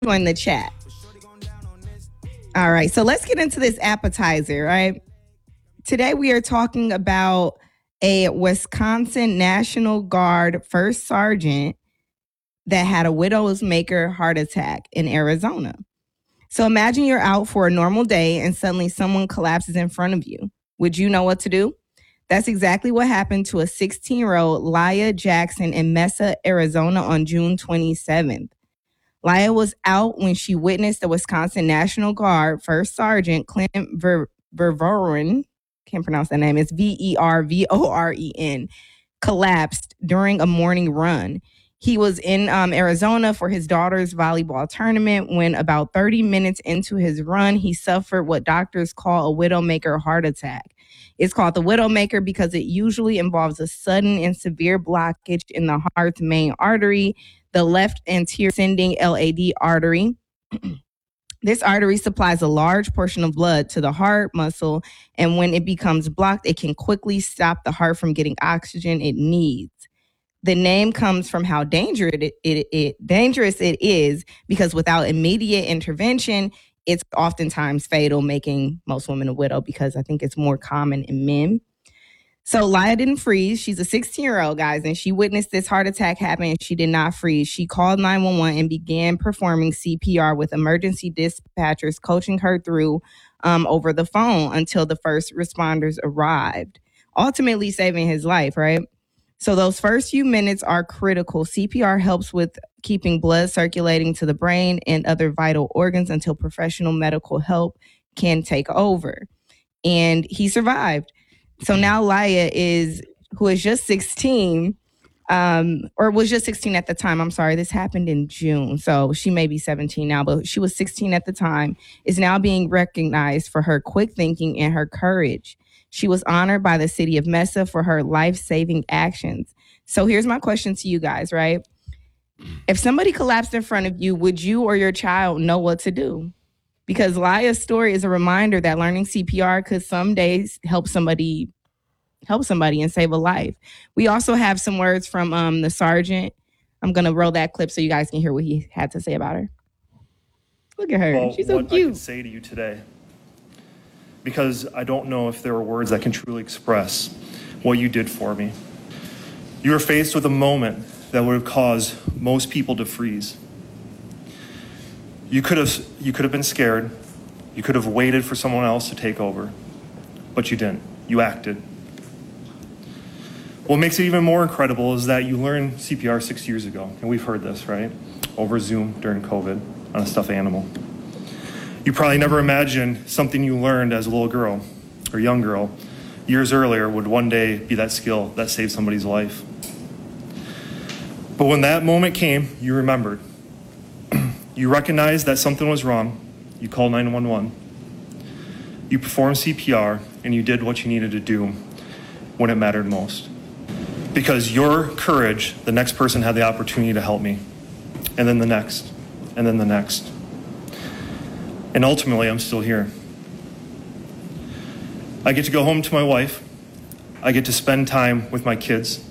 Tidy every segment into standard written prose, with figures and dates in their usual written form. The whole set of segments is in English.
join the chat. All right, so let's get into this appetizer, right? Today we are talking about a Wisconsin National Guard first sergeant that had a widow's maker heart attack in Arizona. So imagine you're out for a normal day and suddenly someone collapses in front of you. Would you know what to do? That's exactly what happened to a 16-year-old Laya Jackson in Mesa, Arizona on June 27th. Laya was out when she witnessed the Wisconsin National Guard First Sergeant Clint Vervoren, can't pronounce that name, it's Vervoren, collapsed during a morning run. He was in Arizona for his daughter's volleyball tournament when about 30 minutes into his run, he suffered what doctors call a widowmaker heart attack. It's called the widowmaker because it usually involves a sudden and severe blockage in the heart's main artery, the left anterior ascending LAD artery. This artery supplies a large portion of blood to the heart muscle, and when it becomes blocked, it can quickly stop the heart from getting oxygen it needs. The name comes from how dangerous it is because without immediate intervention, it's oftentimes fatal, making most women a widow because I think it's more common in men. So Laya didn't freeze. She's a 16-year-old, guys, and she witnessed this heart attack happen and she did not freeze. She called 911 and began performing CPR with emergency dispatchers coaching her through over the phone until the first responders arrived, ultimately saving his life, right? So those first few minutes are critical. CPR helps with keeping blood circulating to the brain and other vital organs until professional medical help can take over. And he survived. So now Laya who is just 16, or was just 16 at the time. I'm sorry, this happened in June. So she may be 17 now, but she was 16 at the time, is now being recognized for her quick thinking and her courage. She was honored by the city of Mesa for her life-saving actions. So here's my question to you guys, right? If somebody collapsed in front of you, would you or your child know what to do? Because Laya's story is a reminder that learning CPR could some days help somebody and save a life. We also have some words from the sergeant. I'm going to roll that clip so you guys can hear what he had to say about her. Look at her. Well, she's so what cute. I can say to you today, because I don't know if there are words that can truly express what you did for me. You were faced with a moment that would have caused most people to freeze. You could have been scared. You could have waited for someone else to take over, but you didn't. You acted. What makes it even more incredible is that you learned CPR 6 years ago, and we've heard this, right? Over Zoom during COVID on a stuffed animal. You probably never imagined something you learned as a little girl or young girl years earlier would one day be that skill that saved somebody's life. But when that moment came, you remembered. You recognized that something was wrong. You called 911. You performed CPR, and you did what you needed to do when it mattered most. Because your courage, the next person had the opportunity to help me, and then the next, and then the next. And ultimately, I'm still here. I get to go home to my wife. I get to spend time with my kids.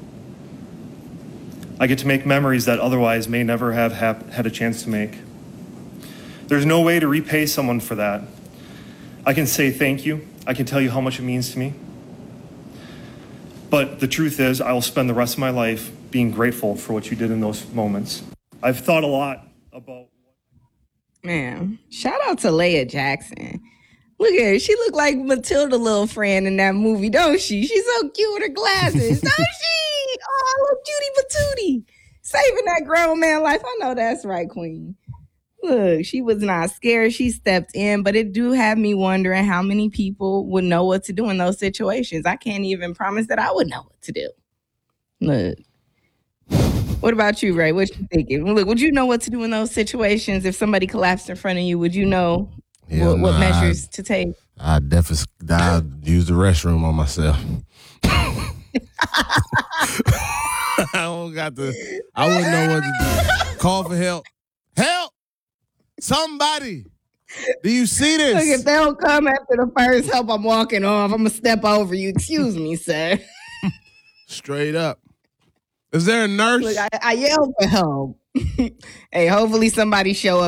I get to make memories that otherwise may never have had a chance to make. There's no way to repay someone for that. I can say thank you. I can tell you how much it means to me. But the truth is, I will spend the rest of my life being grateful for what you did in those moments. I've thought a lot about... Man, shout out to Laya Jackson. Look at her. She looked like Matilda little friend in that movie, don't she? She's so cute with her glasses, don't she? Oh, little cutie patootie. Saving that grown man life. I know that's right, Queen. Look, she was not scared. She stepped in, but it do have me wondering how many people would know what to do in those situations. I can't even promise that I would know what to do. Look. What about you, Ray? What you thinking? Look, would you know what to do in those situations if somebody collapsed in front of you? Would you know what measures to take? I'd use the restroom on myself. I wouldn't know what to do. Call for help. Help! Somebody! Do you see this? Look, if they don't come after the first help, I'm walking off. I'm going to step over you. Excuse me, sir. Straight up. Is there a nurse? Look, I yelled for help. Hey, hopefully somebody show up